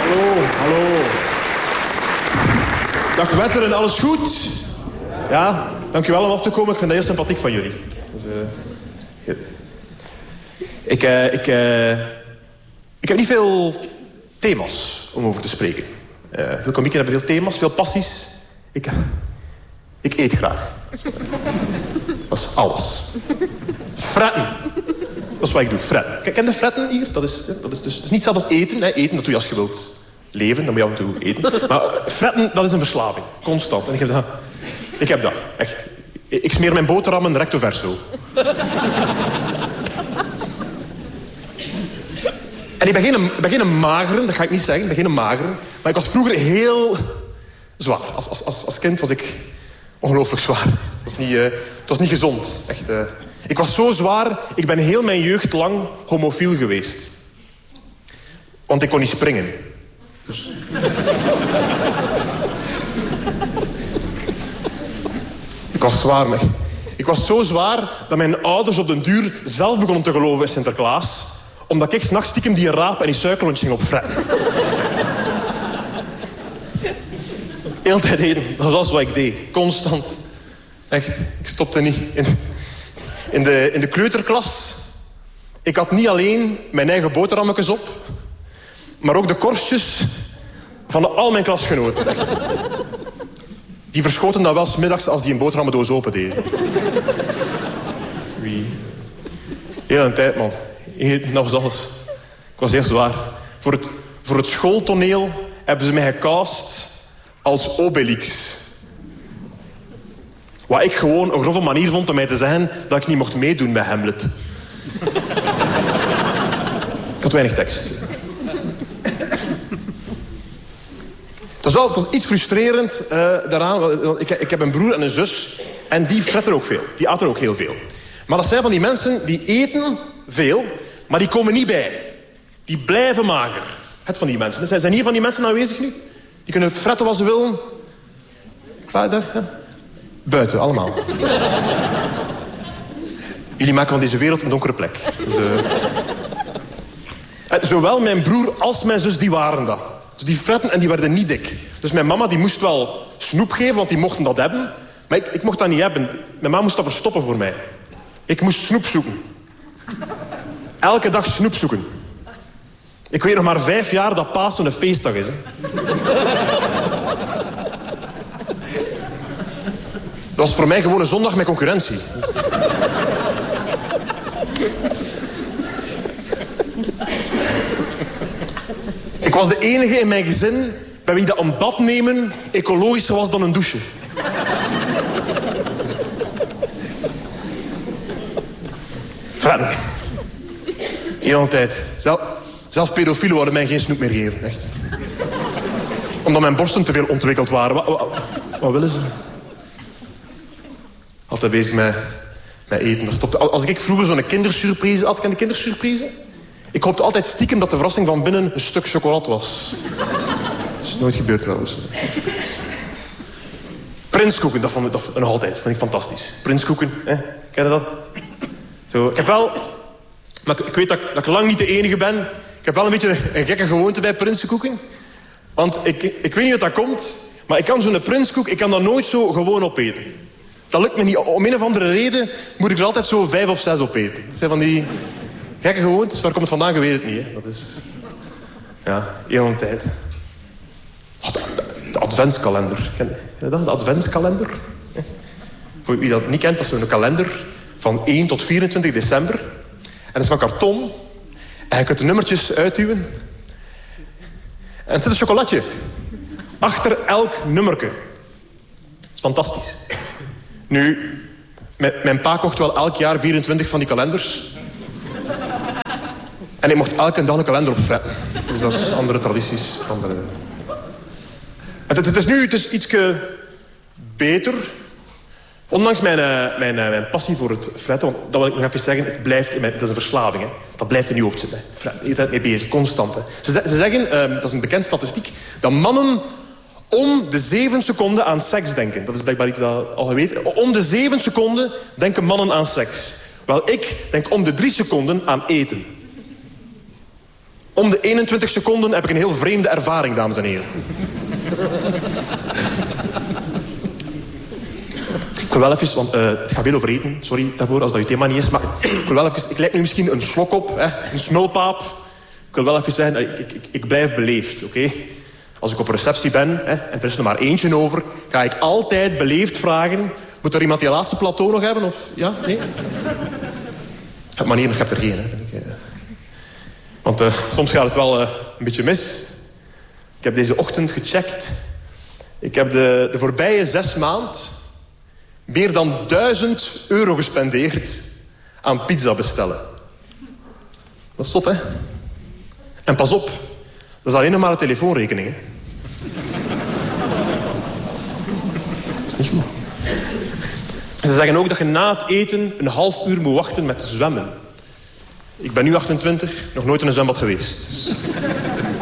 Hallo. Dag Wetteren, alles goed? Ja, dankjewel om af te komen. Ik vind dat heel sympathiek van jullie. Dus, ik heb niet veel thema's om over te spreken. Veel komieken hebben veel thema's, veel passies. Ik eet graag. Dat is alles. Fretten. Dat is wat ik doe, fretten. Ken je fretten hier? Dat is dus niet hetzelfde als eten. Hè. Eten, dat doe je als je wilt leven. Dan moet je af en toe eten. Maar fretten, dat is een verslaving. Constant. En ik heb dat. Echt. Ik smeer mijn boterhammen recto verso. En ik ben geen mageren, dat ga ik niet zeggen. Ik ben geen mageren. Maar ik was vroeger heel zwaar. Als kind was ik ongelooflijk zwaar. Het was niet gezond. Echt, ik was zo zwaar, ik ben heel mijn jeugd lang homofiel geweest. Want ik kon niet springen. Dus... ik was zwaar, maar... Ik was zo zwaar dat mijn ouders op den duur zelf begonnen te geloven in Sinterklaas. Omdat ik 's nachts stiekem die raap en die suikerlunch ging opfretten. Heel tijd eten, dat was wat ik deed. Constant. Echt, ik stopte niet. In de kleuterklas, ik had niet alleen mijn eigen boterhammetjes op, maar ook de korstjes van al mijn klasgenoten. Echt. Die verschoten dan wel 's middags als die een boterhammendoos open deden. Wie? Heel een tijd, man. Dat was alles. Ik was heel zwaar. Voor het schooltoneel hebben ze mij gecast als Obelix. Wat ik gewoon een grove manier vond om mij te zeggen dat ik niet mocht meedoen bij Hamlet. Ik had weinig tekst. Het was iets frustrerend daaraan. Ik heb een broer en een zus en die fretten ook veel. Die aten ook heel veel. Maar dat zijn van die mensen die eten veel, maar die komen niet bij. Die blijven mager. Het van die mensen. Zijn hier van die mensen aanwezig nu? Die kunnen fretten wat ze willen. Klaar daar? Ja. Buiten, allemaal. Jullie maken van deze wereld een donkere plek. Dus, zowel mijn broer als mijn zus, die waren dat. Dus die fretten en die werden niet dik. Dus mijn mama die moest wel snoep geven, want die mochten dat hebben. Maar ik mocht dat niet hebben. Mijn mama moest dat verstoppen voor mij. Ik moest snoep zoeken. Elke dag snoep zoeken. Ik weet nog maar 5 jaar dat Pasen een feestdag is. Hè. Dat was voor mij gewoon een zondag met concurrentie. Ik was de enige in mijn gezin bij wie dat een bad nemen ecologischer was dan een douche. Fretten. Heel de tijd. Zelf pedofielen wouden mij geen snoep meer geven. Echt. Omdat mijn borsten te veel ontwikkeld waren. Wat willen ze? Altijd bezig met eten. Dat stopte. Als ik vroeger zo'n kindersurprise had, ken je kindersurprise? Ik hoopte altijd stiekem dat de verrassing van binnen een stuk chocolade was. Dat is nooit gebeurd trouwens. Prinskoeken, dat vond ik nog altijd. Dat vind ik fantastisch. Prinskoeken, hè? Ken je dat? Zo, ik heb wel... Maar ik weet dat ik lang niet de enige ben. Ik heb wel een beetje een gekke gewoonte bij prinsenkoeken. Want ik weet niet wat dat komt, maar ik kan zo'n prinskoek, ik kan dat nooit zo gewoon opeten. Dat lukt me niet. Om een of andere reden moet ik er altijd zo 5 of 6 opeten. Dat zijn van die gekke gewoontes. Waar komt het vandaan? Je weet het niet. Hè? Dat is... Ja, heel een tijd. Oh, de adventskalender. Ken je dat? De adventskalender? Voor wie dat niet kent, dat is een kalender van 1 tot 24 december. En dat is van karton. En je kunt de nummertjes uitduwen. En er zit een chocolatje. Achter elk nummerke. Dat is fantastisch. Nu, mijn pa kocht wel elk jaar 24 van die kalenders. En ik mocht elke dag een kalender opfretten. Dus dat is andere tradities. Het is ietsje beter. Ondanks mijn passie voor het fretten, want dat wil ik nog even zeggen, het blijft in dat is een verslaving. Hè. Dat blijft in je hoofd zitten. Fretten, je bent mee bezig, constant. Hè. Ze zeggen, dat is een bekende statistiek, dat mannen om de 7 seconden aan seks denken. Dat is blijkbaar iets dat al geweten. Om de 7 seconden denken mannen aan seks. Wel, ik denk om de 3 seconden aan eten. Om de 21 seconden heb ik een heel vreemde ervaring, dames en heren. Ik wil wel even, want het gaat veel over eten. Sorry daarvoor, als dat je thema niet is. Maar ik wil wel even, ik lijk nu misschien een slok op, hè, een smulpaap. Ik wil wel even zeggen, ik blijf beleefd, oké? Als ik op een receptie ben, hè, en er is er maar eentje over, ga ik altijd beleefd vragen... Moet er iemand die laatste plateau nog hebben? Of ja? Nee? Je hebt manieren of je hebt er geen, hè, vind ik. Want soms gaat het wel een beetje mis. Ik heb deze ochtend gecheckt. Ik heb de voorbije 6 maanden... meer dan 1000 euro gespendeerd aan pizza bestellen. Dat is zot, hè? En pas op, dat is alleen nog maar een telefoonrekening, hè? Dat is niet goed. Ze zeggen ook dat je na het eten een half uur moet wachten met zwemmen. Ik ben nu 28, nog nooit in een zwembad geweest. Dus